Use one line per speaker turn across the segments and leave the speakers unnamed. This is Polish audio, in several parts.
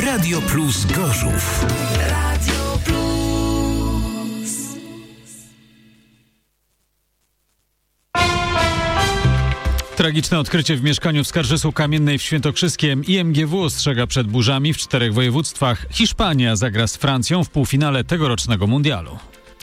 Radio Plus Gorzów. Radio Plus.
Tragiczne odkrycie w mieszkaniu w Skarżysku-Kamiennej w Świętokrzyskiem. IMGW ostrzega przed burzami w 4 województwach. Hiszpania zagra z Francją w półfinale tegorocznego mundialu.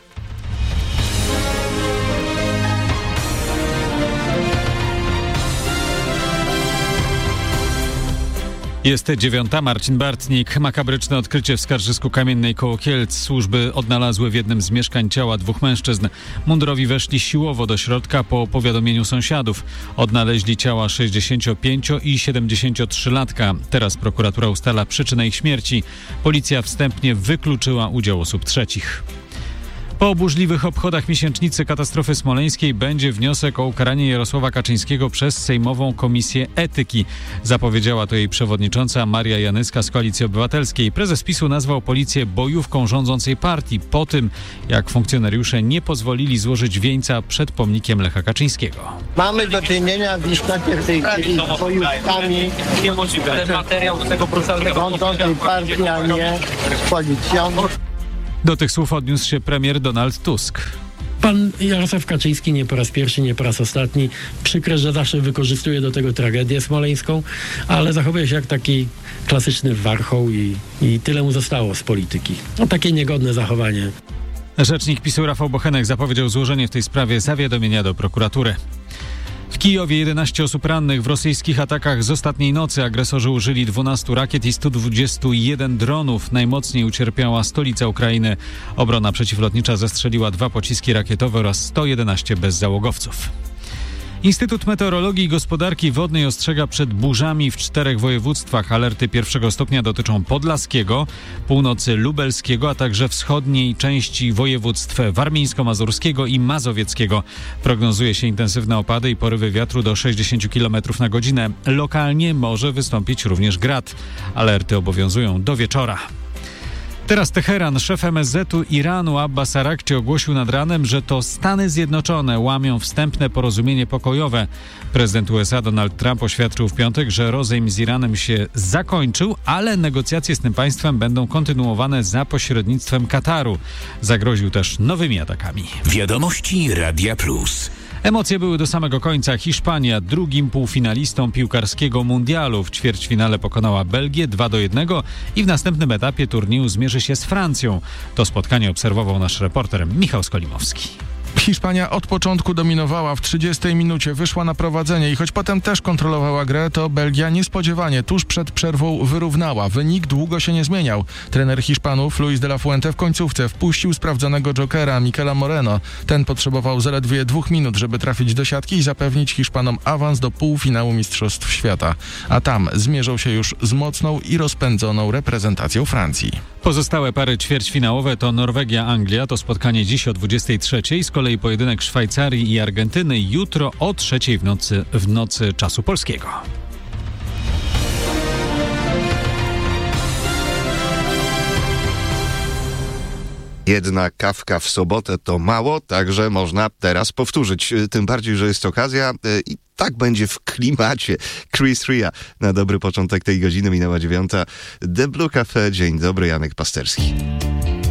Jest 9. Marcin Bartnik. Makabryczne odkrycie w Skarżysku-Kamiennej koło Kielc. Służby odnalazły w jednym z mieszkań ciała 2 mężczyzn. Mundurowi weszli siłowo do środka po powiadomieniu sąsiadów. Odnaleźli ciała 65- i 73-latka. Teraz prokuratura ustala przyczynę ich śmierci. Policja wstępnie wykluczyła udział osób trzecich. Po burzliwych obchodach miesięcznicy katastrofy smoleńskiej będzie wniosek o ukaranie Jarosława Kaczyńskiego przez Sejmową Komisję Etyki. Zapowiedziała to jej przewodnicząca Maria Janyska z Koalicji Obywatelskiej. Prezes PiS-u nazwał policję bojówką rządzącej partii po tym, jak funkcjonariusze nie pozwolili złożyć wieńca przed pomnikiem Lecha Kaczyńskiego.
Mamy do czynienia w istocie w tej chwili z bojówkami rządzącej partii, a nie z policją.
Do tych słów odniósł się premier Donald Tusk.
Pan Jarosław Kaczyński nie po raz pierwszy, nie po raz ostatni. Przykre, że zawsze wykorzystuje do tego tragedię smoleńską, ale zachowuje się jak taki klasyczny warchoł i tyle mu zostało z polityki. No takie niegodne zachowanie.
Rzecznik PiS-u Rafał Bochenek zapowiedział złożenie w tej sprawie zawiadomienia do prokuratury. W Kijowie 11 osób rannych w rosyjskich atakach z ostatniej nocy. Agresorzy użyli 12 rakiet i 121 dronów. Najmocniej ucierpiała stolica Ukrainy. Obrona przeciwlotnicza zestrzeliła 2 pociski rakietowe oraz 111 bezzałogowców. Instytut Meteorologii i Gospodarki Wodnej ostrzega przed burzami w 4 województwach. Alerty 1. stopnia dotyczą Podlaskiego, północy Lubelskiego, a także wschodniej części województw warmińsko-mazurskiego i mazowieckiego. Prognozuje się intensywne opady i porywy wiatru do 60 km na godzinę. Lokalnie może wystąpić również grad. Alerty obowiązują do wieczora. Teraz Teheran. Szef MSZ-u Iranu Abbas Arakci ogłosił nad ranem, że to Stany Zjednoczone łamią wstępne porozumienie pokojowe. Prezydent USA Donald Trump oświadczył w piątek, że rozejm z Iranem się zakończył, ale negocjacje z tym państwem będą kontynuowane za pośrednictwem Kataru. Zagroził też nowymi atakami.
Wiadomości Radia Plus.
Emocje były do samego końca. Hiszpania drugim półfinalistą piłkarskiego mundialu. W ćwierćfinale pokonała Belgię 2-1 i w następnym etapie turnieju zmierzy się z Francją. To spotkanie obserwował nasz reporter Michał Skolimowski.
Hiszpania od początku dominowała, w 30 minucie wyszła na prowadzenie i choć potem też kontrolowała grę, to Belgia niespodziewanie tuż przed przerwą wyrównała. Wynik długo się nie zmieniał. Trener Hiszpanów Luis de la Fuente w końcówce wpuścił sprawdzonego jokera Miquela Moreno. Ten potrzebował zaledwie 2 minut, żeby trafić do siatki i zapewnić Hiszpanom awans do półfinału Mistrzostw Świata. A tam zmierzą się już z mocną i rozpędzoną reprezentacją Francji.
Pozostałe pary ćwierćfinałowe to Norwegia-Anglia. To spotkanie dziś o 23:00. Z kolei pojedynek Szwajcarii i Argentyny jutro o 3:00 w nocy czasu polskiego.
Jedna kawka w sobotę to mało, także można teraz powtórzyć. Tym bardziej, że jest okazja i tak będzie w klimacie. Chris Ria na dobry początek tej godziny, minęła 9:00. The Blue Cafe. Dzień dobry, Janek Pasterski.